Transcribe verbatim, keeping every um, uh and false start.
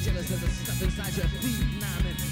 jealous as I step inside your feet. Now